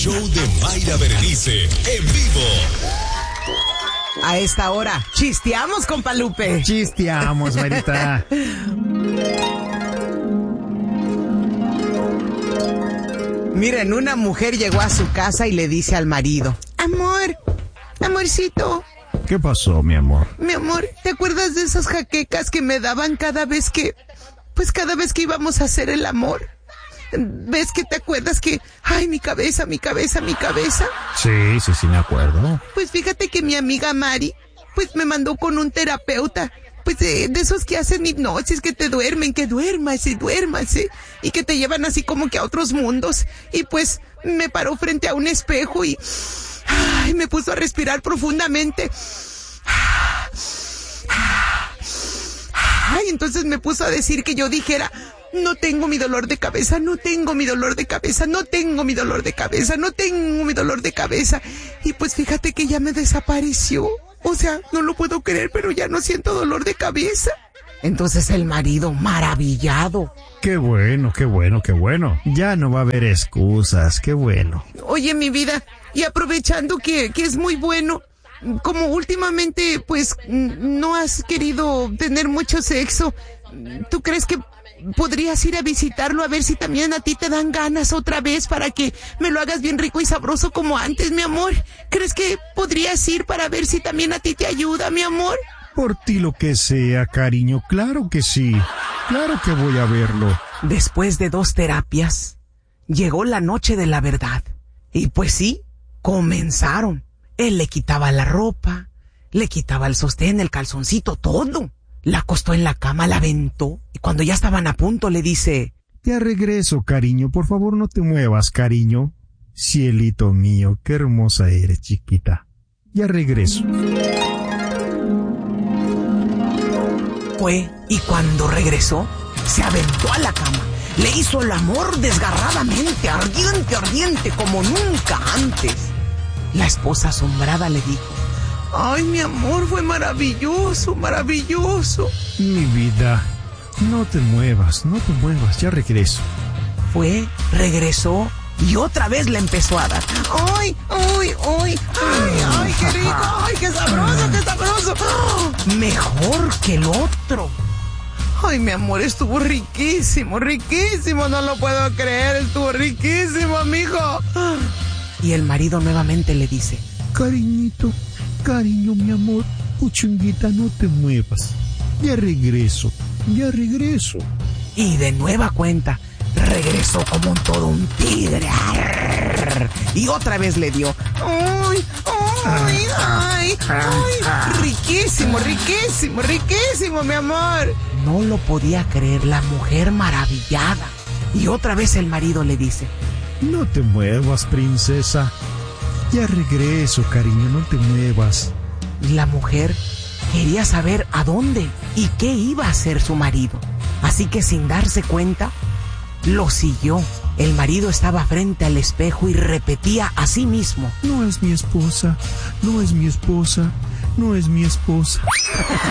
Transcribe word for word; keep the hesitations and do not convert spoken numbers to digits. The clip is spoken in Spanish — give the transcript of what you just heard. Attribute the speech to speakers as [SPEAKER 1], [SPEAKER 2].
[SPEAKER 1] show de Mayra Berenice, en vivo.
[SPEAKER 2] A esta hora, chisteamos, compa Lupe.
[SPEAKER 3] Chisteamos, Mayrita.
[SPEAKER 2] Miren, una mujer llegó a su casa y le dice al marido: Amor, amorcito.
[SPEAKER 3] ¿Qué pasó, mi amor?
[SPEAKER 2] Mi amor, ¿te acuerdas de esas jaquecas que me daban cada vez que... Pues cada vez que íbamos a hacer el amor? ¿Ves que te acuerdas que... Ay, mi cabeza, mi cabeza, mi cabeza?
[SPEAKER 3] Sí, sí, sí, me acuerdo.
[SPEAKER 2] Pues fíjate que mi amiga Mari, pues me mandó con un terapeuta. Pues de, de esos que hacen hipnosis, que te duermen, que duermas y duermas, ¿eh? Y que te llevan así como que a otros mundos. Y pues me paró frente a un espejo y... Ay, me puso a respirar profundamente. Ay, entonces me puso a decir que yo dijera: no tengo mi dolor de cabeza, no tengo mi dolor de cabeza, no tengo mi dolor de cabeza, no tengo mi dolor de cabeza. Y pues fíjate que ya me desapareció. O sea, no lo puedo creer, pero ya no siento dolor de cabeza. Entonces el marido, maravillado.
[SPEAKER 3] Qué bueno, qué bueno, qué bueno. Ya no va a haber excusas, qué bueno.
[SPEAKER 2] Oye, mi vida, y aprovechando que, que es muy bueno, como últimamente, pues, no has querido tener mucho sexo, ¿tú crees que podrías ir a visitarlo a ver si también a ti te dan ganas otra vez para que me lo hagas bien rico y sabroso como antes, mi amor? ¿Crees que podrías ir para ver si también a ti te ayuda, mi amor?
[SPEAKER 3] Por ti lo que sea, cariño, claro que sí. Claro que voy a verlo.
[SPEAKER 2] Después de dos terapias, llegó la noche de la verdad. Y pues sí, comenzaron. Él le quitaba la ropa, le quitaba el sostén, el calzoncito, todo. La acostó en la cama, la aventó, y cuando ya estaban a punto le dice:
[SPEAKER 3] Ya regreso, cariño, por favor no te muevas, cariño. Cielito mío, qué hermosa eres, chiquita. Ya regreso.
[SPEAKER 2] Fue, y cuando regresó, se aventó a la cama, le hizo el amor desgarradamente, ardiente, ardiente, como nunca antes. La esposa asombrada le dijo: Ay, mi amor, fue maravilloso, maravilloso.
[SPEAKER 3] Mi vida, no te muevas, no te muevas, ya regreso.
[SPEAKER 2] Fue, regresó y otra vez le empezó a dar. ¡Ay, ay, ay! ¡Ay, ay, qué rico! ¡Ay, qué sabroso, qué sabroso! ¡Oh! Mejor que el otro. Ay, mi amor, estuvo riquísimo, riquísimo, no lo puedo creer, estuvo riquísimo, amigo. Y el marido nuevamente le dice:
[SPEAKER 3] Cariñito, cariño, mi amor, puchunguita, no te muevas. Ya regreso, ya regreso.
[SPEAKER 2] Y de nueva cuenta, regresó como un todo un tigre. Arr, y otra vez le dio. ¡Ay, ay, ay, ay! Riquísimo, riquísimo, riquísimo, mi amor. No lo podía creer, la mujer maravillada. Y otra vez el marido le dice:
[SPEAKER 3] No te muevas, princesa. Ya regreso, cariño, no te muevas.
[SPEAKER 2] Y la mujer quería saber a dónde y qué iba a hacer su marido. Así que sin darse cuenta, lo siguió. El marido estaba frente al espejo y repetía a sí mismo:
[SPEAKER 3] No es mi esposa, no es mi esposa, no es mi esposa.